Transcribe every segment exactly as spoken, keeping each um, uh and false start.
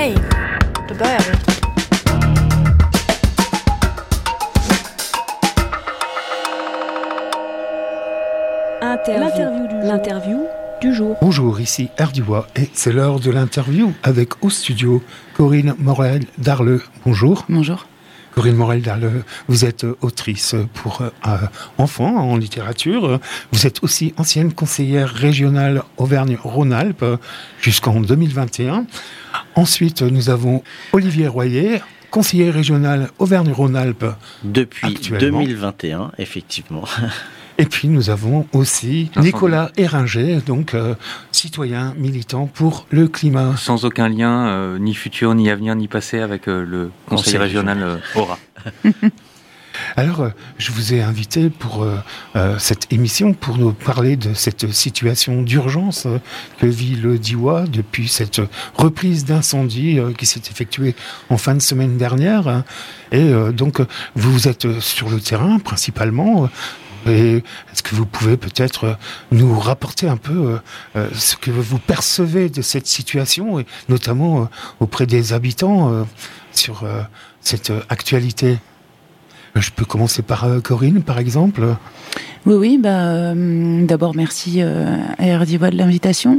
Hej, då börjar vi. Interview. L'interview du jour. L'interview du jour. Bonjour, ici Erdiwa et c'est l'heure de l'interview avec au studio Corinne Morel-Darleux. Bonjour. Bonjour. Corinne Morel-Darleux, vous êtes autrice pour euh, enfants en littérature. Vous êtes aussi ancienne conseillère régionale Auvergne-Rhône-Alpes jusqu'en deux mille vingt et un. Ensuite, nous avons Olivier Royer, conseiller régional Auvergne-Rhône-Alpes. Depuis deux mille vingt et un, effectivement. Et puis nous avons aussi Nicolas Héringer, donc euh, citoyen militant pour le climat. Sans aucun lien, euh, ni futur, ni avenir, ni passé avec euh, le conseil, conseil régional euh, Aura. Alors, euh, je vous ai invité pour euh, euh, cette émission pour nous parler de cette situation d'urgence euh, que vit le Diois depuis cette reprise d'incendie euh, qui s'est effectuée en fin de semaine dernière. Hein. Et euh, donc, vous êtes sur le terrain principalement. Euh, Et est-ce que vous pouvez peut-être nous rapporter un peu euh, ce que vous percevez de cette situation, et notamment euh, auprès des habitants euh, sur euh, cette actualité ? Je peux commencer par euh, Corinne, par exemple. Oui, oui. Bah, euh, d'abord, merci euh, à Erdiwa de l'invitation.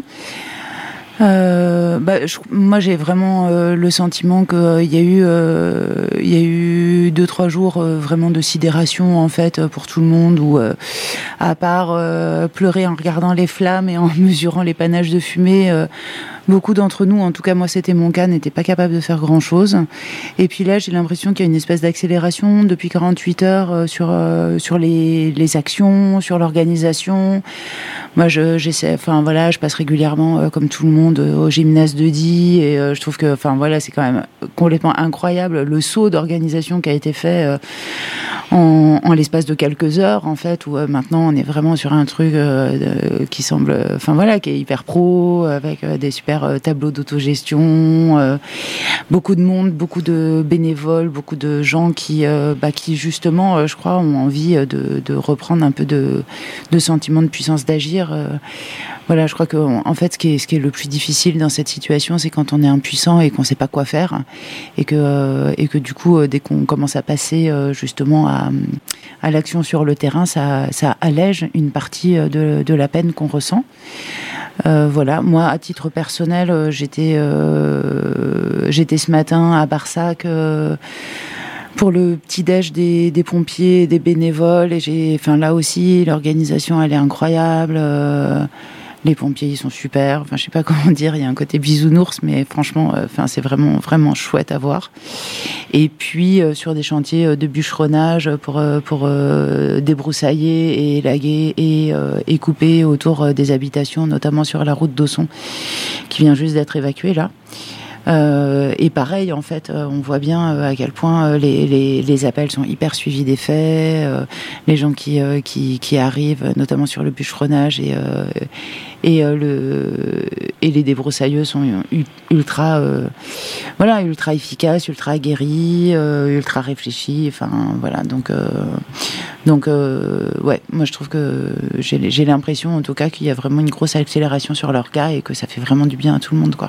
Euh, bah, je, moi, j'ai vraiment euh, le sentiment qu'il euh, y a eu, euh, il y a eu deux trois jours euh, vraiment de sidération en fait pour tout le monde, où euh, à part euh, pleurer en regardant les flammes et en mesurant les panaches de fumée. Euh, Beaucoup d'entre nous, en tout cas moi c'était mon cas, n'étaient pas capables de faire grand-chose. Et puis là, j'ai l'impression qu'il y a une espèce d'accélération depuis quarante-huit heures euh, sur euh, sur les, les actions, sur l'organisation. Moi, je j'essaie, enfin voilà, je passe régulièrement euh, comme tout le monde euh, au gymnase de Die, et euh, je trouve que, enfin voilà, c'est quand même complètement incroyable le saut d'organisation qui a été fait euh, en, en l'espace de quelques heures en fait, où euh, maintenant on est vraiment sur un truc euh, de, qui semble, enfin voilà, qui est hyper pro, avec euh, des super tableau d'autogestion, euh, beaucoup de monde, beaucoup de bénévoles, beaucoup de gens qui, euh, bah, qui justement, euh, je crois, ont envie de, de reprendre un peu de, de sentiment de puissance d'agir. Euh, voilà, je crois que en fait, ce qui est, ce qui est le plus difficile dans cette situation, c'est quand on est impuissant et qu'on ne sait pas quoi faire, et que, euh, et que du coup, dès qu'on commence à passer euh, justement à, à l'action sur le terrain, ça, ça allège une partie de, de la peine qu'on ressent. Euh, voilà, moi à titre personnel, euh, j'étais, euh, j'étais ce matin à Barsac euh, pour le petit-déj des, des pompiers et des bénévoles, et j'ai, enfin là aussi l'organisation elle est incroyable. Euh, Les pompiers, ils sont super. Enfin, je sais pas comment dire. Il y a un côté bisounours, mais franchement, euh, enfin, c'est vraiment, vraiment chouette à voir. Et puis, euh, sur des chantiers euh, de bûcheronnage pour, euh, pour euh, débroussailler et élaguer et, euh, et couper autour euh, des habitations, notamment sur la route d'Ausson, qui vient juste d'être évacuée, là. Euh, et pareil, en fait, euh, on voit bien euh, à quel point euh, les, les, les appels sont hyper suivis des faits, euh, les gens qui, euh, qui, qui arrivent, notamment sur le bûcheronnage, et, euh, et, euh, le, et les débroussailleux sont ultra, euh, voilà, ultra efficaces, ultra aguerris, euh, ultra réfléchis. Enfin, voilà. Donc, euh, donc, euh, ouais, moi je trouve que j'ai, j'ai l'impression, en tout cas, qu'il y a vraiment une grosse accélération sur leur cas et que ça fait vraiment du bien à tout le monde, quoi.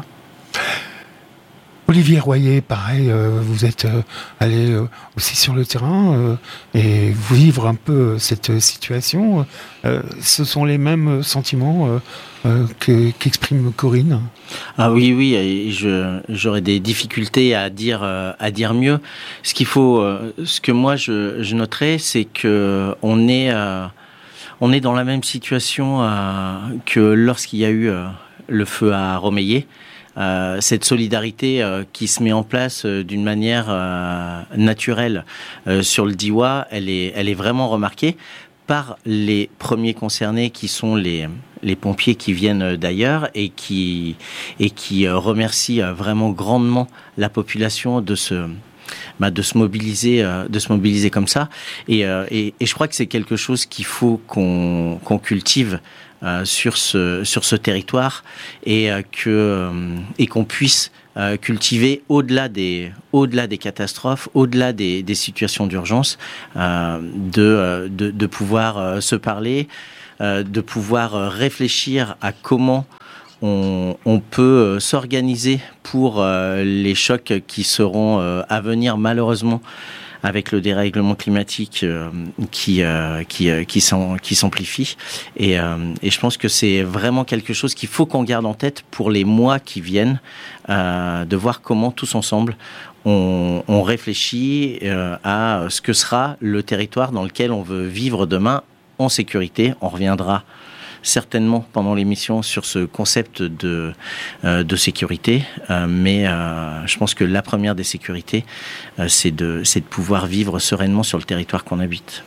Olivier Royer, pareil, euh, vous êtes euh, allé euh, aussi sur le terrain euh, et vivre un peu euh, cette situation. Euh, ce sont les mêmes sentiments euh, euh, que, qu'exprime Corinne ? Ah oui, oui, et je, j'aurais des difficultés à dire, euh, à dire mieux. Ce qu'il faut, euh, ce que moi je, je noterais, c'est que on est, euh, on est dans la même situation euh, que lorsqu'il y a eu euh, le feu à Romeillet. Euh, cette solidarité euh, qui se met en place euh, d'une manière euh, naturelle euh, sur le Diois, elle est, elle est vraiment remarquée par les premiers concernés qui sont les, les pompiers qui viennent d'ailleurs et qui, et qui euh, remercient euh, vraiment grandement la population de se, bah, de se mobiliser, euh, de se mobiliser comme ça. Et, euh, et, et je crois que c'est quelque chose qu'il faut qu'on, qu'on cultive Euh, sur ce sur ce territoire, et euh, que euh, et qu'on puisse euh, cultiver au-delà des au-delà des catastrophes, au-delà des, des situations d'urgence, euh, de, de de pouvoir euh, se parler, euh, de pouvoir réfléchir à comment on, on peut s'organiser pour euh, les chocs qui seront euh, à venir, malheureusement, avec le dérèglement climatique euh, qui euh, qui euh, qui, s'en, qui s'amplifie. Et, euh, et je pense que c'est vraiment quelque chose qu'il faut qu'on garde en tête pour les mois qui viennent, euh, de voir comment tous ensemble on, on réfléchit euh, à ce que sera le territoire dans lequel on veut vivre demain en sécurité. On reviendra certainement pendant l'émission sur ce concept de, euh, de sécurité, euh, mais euh, je pense que la première des sécurités, euh, c'est, de, c'est de pouvoir vivre sereinement sur le territoire qu'on habite.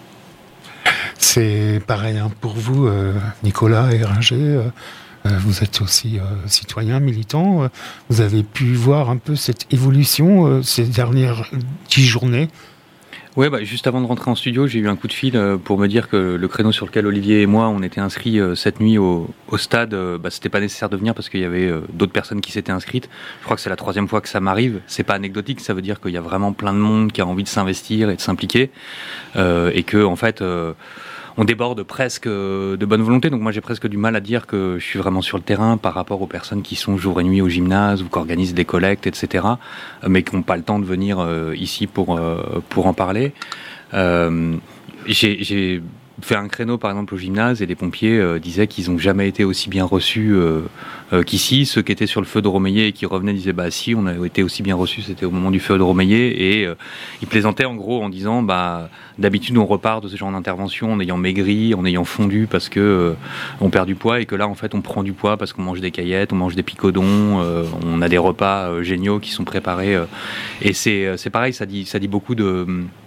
C'est pareil hein, pour vous, euh, Nicolas Héringer, euh, vous êtes aussi euh, citoyen, militant, euh, vous avez pu voir un peu cette évolution euh, ces dernières dix journées. Ouais, bah, juste avant de rentrer en studio, j'ai eu un coup de fil euh, pour me dire que le créneau sur lequel Olivier et moi on était inscrits euh, cette nuit au, au stade, euh, bah, c'était pas nécessaire de venir parce qu'il y avait euh, d'autres personnes qui s'étaient inscrites. Je crois que c'est la troisième fois que ça m'arrive. C'est pas anecdotique, ça veut dire qu'il y a vraiment plein de monde qui a envie de s'investir et de s'impliquer euh, et que en fait euh, on déborde presque de bonne volonté. Donc moi j'ai presque du mal à dire que je suis vraiment sur le terrain par rapport aux personnes qui sont jour et nuit au gymnase ou qui organisent des collectes, et cetera, mais qui n'ont pas le temps de venir euh, ici pour, euh, pour en parler. Euh, j'ai, j'ai fait un créneau par exemple au gymnase et les pompiers euh, disaient qu'ils n'ont jamais été aussi bien reçus euh, euh, qu'ici. Ceux qui étaient sur le feu de Romeillet et qui revenaient disaient bah si, on a été aussi bien reçus, c'était au moment du feu de Romeillet, et euh, ils plaisantaient en gros en disant bah d'habitude on repart de ce genre d'intervention en ayant maigri, en ayant fondu parce que euh, on perd du poids, et que là en fait on prend du poids parce qu'on mange des caillettes, on mange des picodons, euh, on a des repas euh, géniaux qui sont préparés euh, et c'est c'est pareil, ça dit ça dit beaucoup de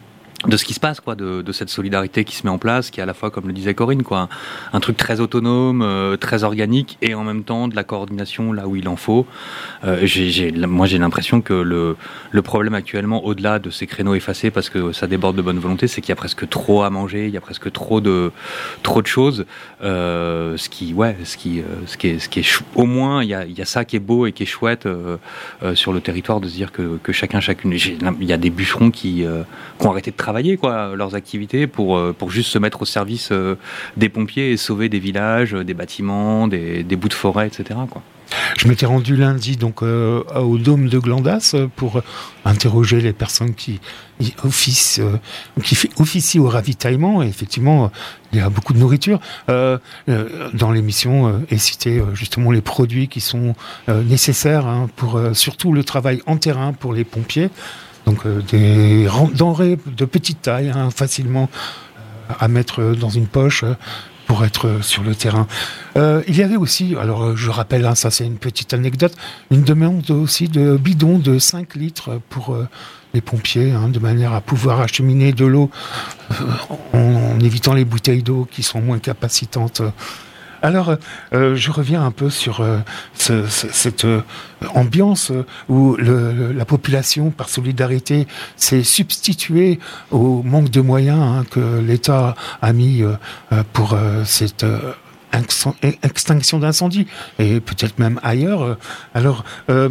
de ce qui se passe, quoi, de, de cette solidarité qui se met en place, qui est à la fois, comme le disait Corinne, quoi, un, un truc très autonome, euh, très organique, et en même temps de la coordination là où il en faut. Euh, j'ai, j'ai, moi, j'ai l'impression que le, le problème actuellement, au-delà de ces créneaux effacés, parce que ça déborde de bonne volonté, c'est qu'il y a presque trop à manger, il y a presque trop de trop de choses. Euh, ce qui, ouais, ce qui, euh, ce qui est, ce qui est chou- au moins, il y a, il y a ça qui est beau et qui est chouette euh, euh, sur le territoire, de se dire que, que chacun, chacune, j'ai, il y a des bûcherons qui, euh, qui ont arrêté de travailler. travailler quoi, leurs activités pour, pour juste se mettre au service euh, des pompiers et sauver des villages, des bâtiments, des, des bouts de forêt, et cetera, quoi. Je m'étais rendu lundi donc euh, au Dôme de Glandas pour interroger les personnes qui officient, euh, qui officient au ravitaillement. Et effectivement, il y a beaucoup de nourriture. Euh, euh, dans l'émission euh, est cité euh, justement les produits qui sont euh, nécessaires hein, pour euh, surtout le travail en terrain pour les pompiers. Donc euh, des denrées de petite taille, hein, facilement euh, à mettre dans une poche euh, pour être sur le terrain. Euh, il y avait aussi, alors euh, je rappelle, hein, ça c'est une petite anecdote, une demande aussi de bidons de cinq litres pour euh, les pompiers, hein, de manière à pouvoir acheminer de l'eau euh, en, en évitant les bouteilles d'eau qui sont moins capacitantes. Alors, euh, je reviens un peu sur euh, ce, ce, cette euh, ambiance où le, le, la population, par solidarité, s'est substituée au manque de moyens hein, que l'État a mis euh, pour euh, cette euh, extinction d'incendie, et peut-être même ailleurs. Alors, euh,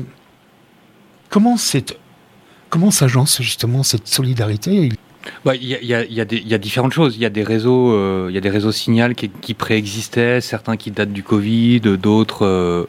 comment, cette, comment s'agence justement cette solidarité ? Bah, il y a, y a, y a des, y a différentes choses. Il y a des réseaux, euh, il y a des réseaux Signal qui, qui préexistaient, certains qui datent du Covid, d'autres, euh,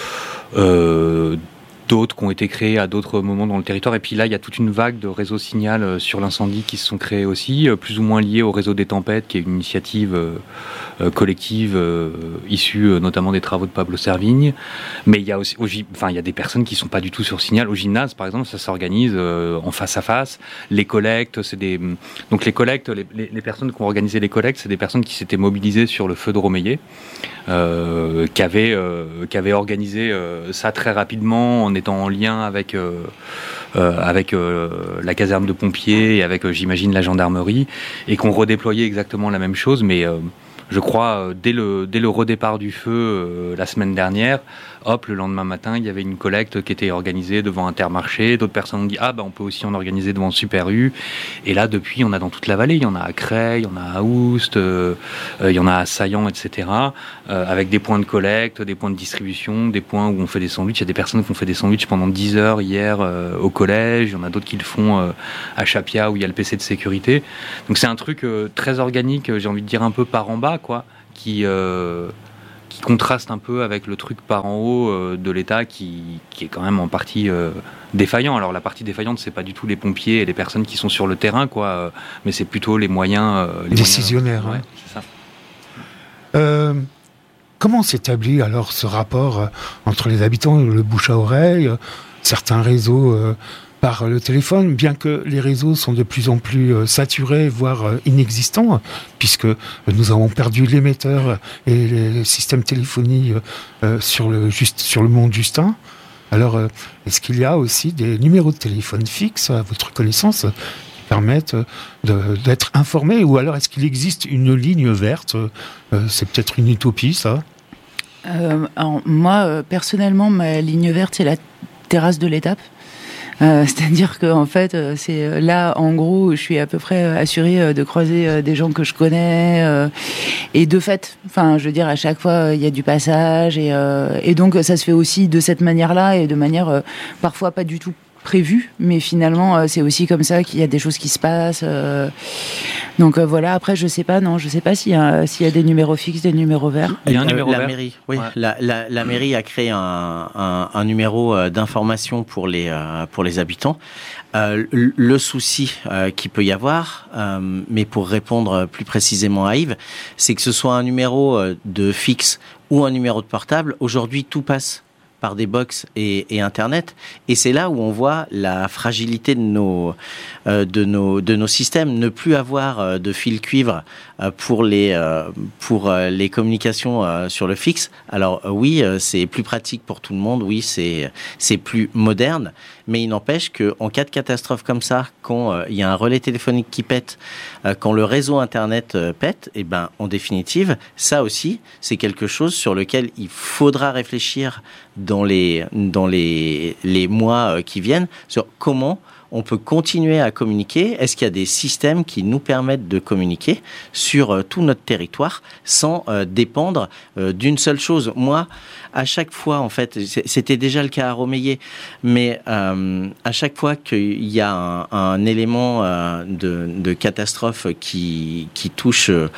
euh, d'autres qui ont été créés à d'autres moments dans le territoire. Et puis là, il y a toute une vague de réseaux Signal sur l'incendie qui se sont créés aussi, plus ou moins liés au réseau des tempêtes, qui est une initiative euh, collective euh, issue euh, notamment des travaux de Pablo Servigne. Mais il y a aussi, au, enfin, il y a des personnes qui sont pas du tout sur Signal. Au gymnase, par exemple, ça s'organise euh, en face à face. Les collectes, c'est des, donc les collectes, les, les, les personnes qui ont organisé les collectes, c'est des personnes qui s'étaient mobilisées sur le feu de Romeillet, euh, qui avaient, euh, qui avaient organisé euh, ça très rapidement en étant en lien avec euh, euh, avec euh, la caserne de pompiers et avec, euh, j'imagine, la gendarmerie, et qu'on redéployait exactement la même chose, mais euh, je crois, euh, dès le dès le redépart du feu euh, la semaine dernière, hop, le lendemain matin, il y avait une collecte qui était organisée devant Intermarché. D'autres personnes ont dit ah bah on peut aussi en organiser devant Super U. Et là, depuis, on a dans toute la vallée. Il y en a à Creil, il y en a à Oust, euh, il y en a à Saillant, et cetera. Euh, avec des points de collecte, des points de distribution, des points où on fait des sandwichs. Il y a des personnes qui ont fait des sandwichs pendant dix heures hier euh, au collège. Il y en a d'autres qui le font euh, à Chapia où il y a le P C de sécurité. Donc c'est un truc euh, très organique. J'ai envie de dire un peu par en bas, quoi, qui euh, qui contraste un peu avec le truc par en haut euh, de l'État qui, qui est quand même en partie euh, défaillant. Alors la partie défaillante, c'est pas du tout les pompiers et les personnes qui sont sur le terrain, quoi, euh, mais c'est plutôt les moyens... Euh, les décisionnaires. Moyens, hein. Ouais, c'est ça. Euh, comment s'établit alors ce rapport euh, entre les habitants et le bouche à oreille, euh, certains réseaux euh, par le téléphone, bien que les réseaux sont de plus en plus euh, saturés, voire euh, inexistants, puisque euh, nous avons perdu l'émetteur et les systèmes téléphoniques euh, sur, le juste, sur le monde Justin. Alors, euh, est-ce qu'il y a aussi des numéros de téléphone fixes, à votre connaissance, qui permettent de, d'être informés, ou alors est-ce qu'il existe une ligne verte? euh, C'est peut-être une utopie, ça. Euh, alors, moi, euh, personnellement, ma ligne verte, c'est la terrasse de l'étape. Euh, c'est-à-dire que en fait, euh, c'est là, en gros, je suis à peu près euh, assurée euh, de croiser euh, des gens que je connais, euh, et de fait, enfin, je veux dire, à chaque fois, il y a du passage, et, euh, et donc ça se fait aussi de cette manière-là, et de manière euh, parfois pas du tout prévue, mais finalement, euh, c'est aussi comme ça qu'il y a des choses qui se passent. Euh, donc euh, voilà. Après, je sais pas, non, je sais pas s'il y a, s'il y a des numéros fixes, des numéros verts. Il y a un numéro euh, la vert. mairie, oui, Ouais. la, la, la mairie a créé un, un, un numéro d'information pour les euh, pour les habitants. Euh, le, le souci euh, qu'il peut y avoir, euh, mais pour répondre plus précisément à Yves, c'est que ce soit un numéro de fixe ou un numéro de portable. Aujourd'hui, tout passe par des box et, et Internet, et c'est là où on voit la fragilité de nos euh, de nos de nos systèmes. Ne plus avoir euh, de fil cuivre euh, pour les euh, pour euh, les communications euh, sur le fixe. Alors euh, oui, euh, c'est plus pratique pour tout le monde. Oui, c'est c'est plus moderne, mais il n'empêche que en cas de catastrophe comme ça, quand euh, il y a un relais téléphonique qui pète, euh, quand le réseau Internet euh, pète, et ben en définitive, ça aussi, c'est quelque chose sur lequel il faudra réfléchir dans les dans les les mois qui viennent, sur comment on peut continuer à communiquer. Est-ce qu'il y a des systèmes qui nous permettent de communiquer sur euh, tout notre territoire sans euh, dépendre euh, d'une seule chose? Moi, à chaque fois, en fait, c'était déjà le cas à Romeyer, mais euh, à chaque fois qu'il y a un, un élément euh, de, de catastrophe qui, qui touche, euh,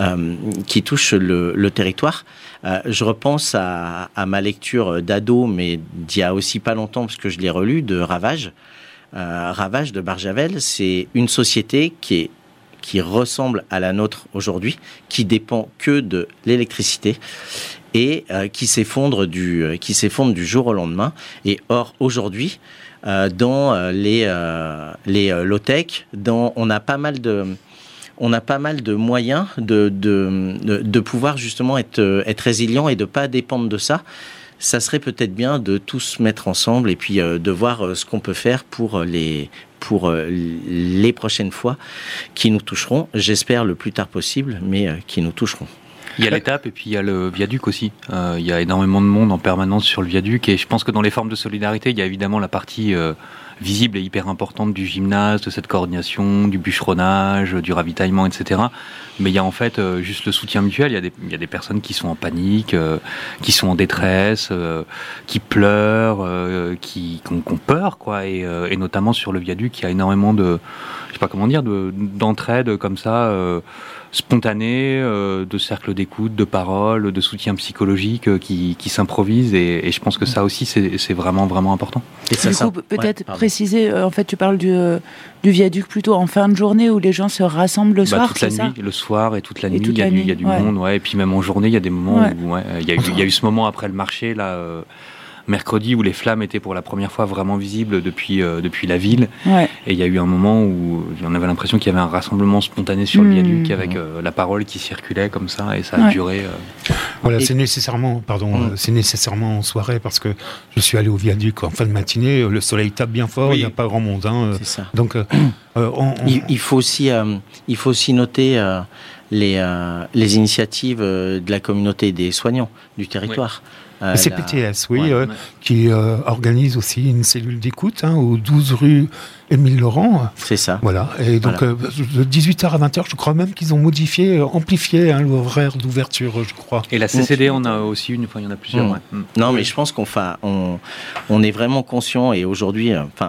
qui touche le, le territoire, euh, je repense à, à ma lecture d'ado, mais d'il y a aussi pas longtemps, parce que je l'ai relu, de Ravage. Euh, Ravage de Barjavel, c'est une société qui est qui ressemble à la nôtre aujourd'hui, qui dépend que de l'électricité et euh, qui s'effondre du euh, qui s'effondre du jour au lendemain. Et or aujourd'hui, euh, dans euh, les euh, les euh, low-tech, dans on a pas mal de on a pas mal de moyens de de de, de pouvoir justement être être résilient et de pas dépendre de ça. Ça serait peut-être bien de tous mettre ensemble et puis euh, de voir euh, ce qu'on peut faire pour les pour euh, les prochaines fois qui nous toucheront, j'espère le plus tard possible, mais euh, qui nous toucheront. Il y a l'étape et puis il y a le viaduc aussi. Euh, il y a énormément de monde en permanence sur le viaduc et je pense que dans les formes de solidarité, il y a évidemment la partie euh, visible et hyper importante du gymnase, de cette coordination, du bûcheronnage, du ravitaillement, et cetera. Mais il y a en fait euh, juste le soutien mutuel. Il y a des, il y a des personnes qui sont en panique, euh, qui sont en détresse, euh, qui pleurent, euh, qui, qui, ont, qui ont peur, quoi. Et, euh, et notamment sur le viaduc, il y a énormément de, je sais pas comment dire, de, d'entraide comme ça. Euh, spontané, euh, de cercles d'écoute, de paroles, de soutien psychologique euh, qui, qui s'improvisent et, et je pense que ça aussi c'est, c'est vraiment vraiment important. Et ça, du coup, peut-être ouais, préciser, euh, en fait tu parles du, euh, du viaduc plutôt en fin de journée où les gens se rassemblent le bah, soir, toute c'est la ça nuit, le soir et toute la et nuit, toute il y a la du, nuit, il y a du ouais. monde, ouais, et puis même en journée il y a des moments ouais. où ouais, il y a eu, il y a eu ce moment après le marché là. Euh, mercredi où les flammes étaient pour la première fois vraiment visibles depuis, euh, depuis la ville. Ouais. Et il y a eu un moment où on avait l'impression qu'il y avait un rassemblement spontané sur mmh. le viaduc avec euh, la parole qui circulait comme ça et ça a ouais. duré. Euh... Voilà, et... c'est nécessairement, pardon, mmh. c'est nécessairement en soirée parce que je suis allé au viaduc en fin de matinée, le soleil tape bien fort, il oui. n'y a pas grand monde. Hein, c'est ça. Donc, euh, euh, on, on... Il, il, faut aussi, euh, il faut aussi noter euh, les, euh, les initiatives de la communauté des soignants du territoire. Oui. Euh, c'est la... P T S, oui, ouais, euh, ouais. qui euh, organise aussi une cellule d'écoute hein, au douze rue Émile Laurent. C'est ça. Voilà, et donc voilà. Euh, de dix-huit heures à vingt heures, je crois même qu'ils ont modifié, amplifié hein, l'horaire d'ouverture, je crois. Et la C C D, on a aussi une, enfin il y en a plusieurs. Mmh. Ouais. Mmh. Non, mais je pense qu'on fa... on, on est vraiment conscient et aujourd'hui, enfin,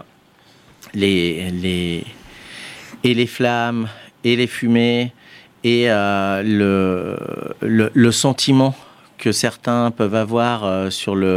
les, les... et les flammes, et les fumées, et euh, le, le, le sentiment que certains peuvent avoir euh, sur le